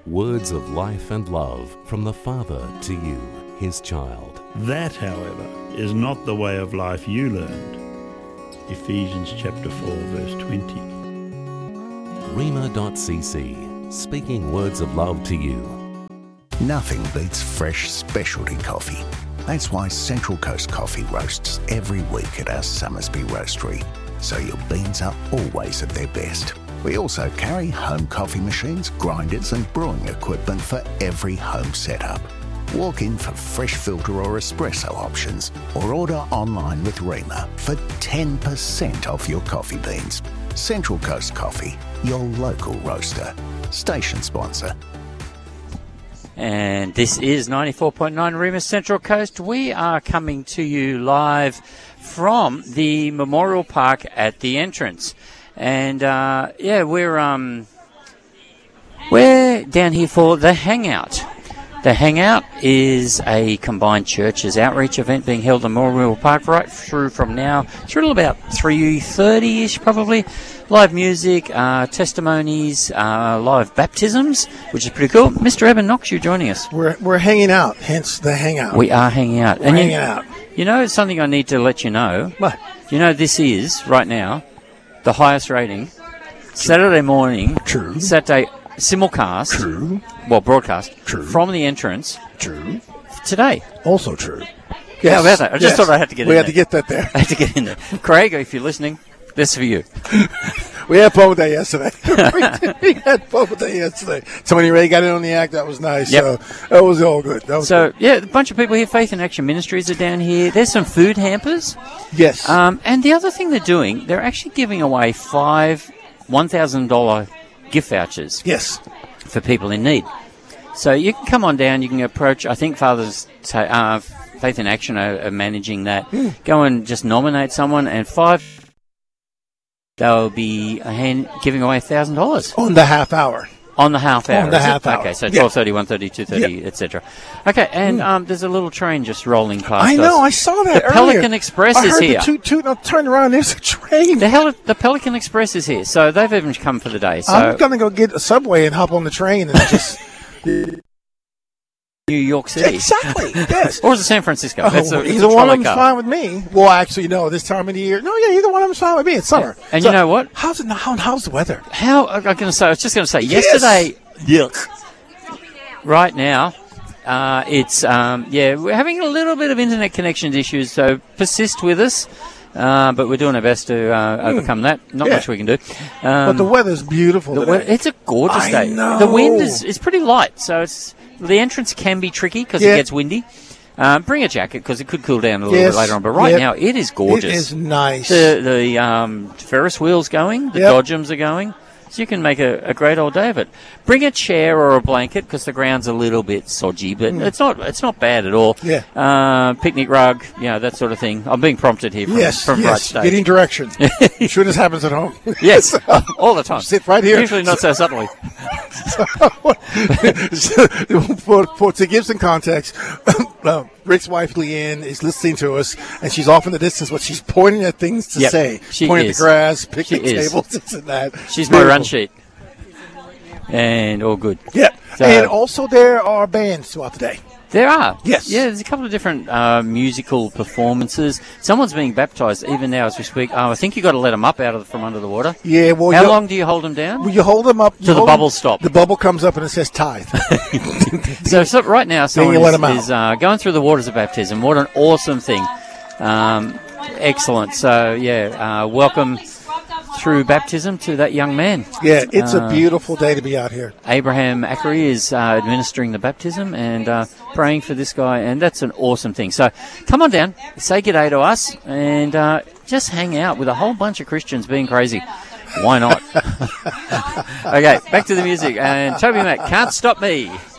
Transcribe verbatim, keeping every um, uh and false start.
Words of life and love from the Father to you, his child. That, however, is not the way of life you learned. Ephesians chapter four, verse twenty. Rhema dot c c, speaking words of love to you. Nothing beats fresh specialty coffee. That's why Central Coast Coffee roasts every week at our Summersby Roastery, so your beans are always at their best. We also carry home coffee machines, grinders and brewing equipment for every home setup. Walk in for fresh filter or espresso options, or order online with Rhema for ten percent off your coffee beans. Central Coast Coffee, your local roaster. Station sponsor. And this is ninety-four point nine Rhema Central Coast. We are coming to you live from the Memorial Park at the entrance. And, uh, yeah, we're, um, we're down here for the Hangout. The Hangout is a combined churches outreach event being held in Memorial Park right through from now through about three thirty-ish probably. Live music, uh, testimonies, uh, live baptisms, which is pretty cool. Mister Eben Knox, you're joining us. We're we're hanging out, hence the Hangout. We are hanging out. We're and hanging you, out. You know, it's something I need to let you know. What? You know, this is, right now, the highest rating Saturday morning. True. Saturday simulcast. True. Well, broadcast. True. From the entrance. True. Today. Also true. Yes. How about that? I just yes. thought I had to get we in had there. to get that there. I had to get in there. Craig, if you're listening, this is for you. We had Pope Day yesterday. we had Pope Day yesterday. Tony Ray got in on the act. That was nice. Yep. So that was all good. That was so, good. yeah, a bunch of people here. Faith in Action Ministries are down here. There's some food hampers. Yes. Um, and the other thing they're doing, they're actually giving away five one thousand dollars gift vouchers. Yes. For people in need. So you can come on down. You can approach, I think Father's ta- uh, Faith in Action are, are managing that. Mm. Go and just nominate someone, and five, they'll be a hand, giving away one thousand dollars. On the half hour. On the half hour. On the is it? half hour. Okay, so Yeah. twelve thirty, one thirty, two thirty, Yeah. et cetera. Okay, and Mm. um, there's a little train just rolling past I us. know. I saw that The earlier. Pelican Express I is heard here. the toot toot. And I turned around. There's a train. The hell, the Pelican Express is here, so they've even come for the day. So I'm gonna go get a subway and hop on the train and just. New York City. Exactly. Yes. Or is it San Francisco? That's a, Oh, it's a either one of trolley them's car. fine with me. Well, actually, no. This time of the year, no. Yeah, either one of them's fine with me. It's summer. And So, you know what? How's it? How, how's the weather? How I'm going to say? I was just going to say. Yes. Yesterday, yuck. Right now, uh, it's um, yeah. We're having a little bit of internet connection issues, so persist with us. Uh, but we're doing our best to uh, overcome that. Not Yeah. much we can do. But Um, the weather's beautiful. the today. weather, it's a gorgeous I day. know. The wind is is pretty light, so it's the entrance can be tricky because Yeah. it gets windy. Um, bring a jacket because it could cool down a little Yes. bit later on. But right Yep. now, it is gorgeous. It is nice. The the um, Ferris wheel's going. The Yep. Dodgems are going. So you can make a, a great old day of it. Bring a chair or a blanket because the ground's a little bit sodgy, but it's not it's not bad at all. Yeah. Uh, picnic rug, you know, that sort of thing. I'm being prompted here from, yes, from right yes. stage. Getting directions. Sure, this happens at home. Yes, all the time. Sit right here. Usually not so subtly. for, for to give some context, uh, Rick's wife Leanne is listening to us, and she's off in the distance, but she's pointing at things to Yep, say, she pointing is. at the grass, picnic She is. tables, this and that. She's my run Beautiful. sheet. And all good. Yep. So- and also there are bands throughout the day. There are. Yes. Yeah, there's a couple of different uh, musical performances. Someone's being baptised even now as we speak. Oh, I think you've got to let them up out of the, from under the water. Yeah. Well, How you, long do you hold them down? Well, you hold them up you Till the hold 'em- bubbles stop. The bubble comes up and it says tithe. So, so right now, someone you let is, 'em out. is uh, going through the waters of baptism. What an awesome thing. Um, excellent. So, yeah, uh, welcome through baptism to that young man. Yeah, it's Uh, a beautiful day to be out here. Abraham Ackery is uh, administering the baptism and uh, praying for this guy, and that's an awesome thing. So come on down, say g'day to us, and uh, just hang out with a whole bunch of Christians being crazy. Why not? Okay, back to the music. And Toby Mac, Can't Stop Me.